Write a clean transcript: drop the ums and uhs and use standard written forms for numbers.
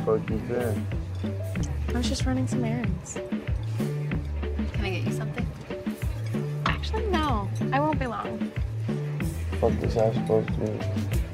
fuck you been? I was just running some errands. Can I get you something? Actually, no. I won't be long. Fuck this house supposed to be?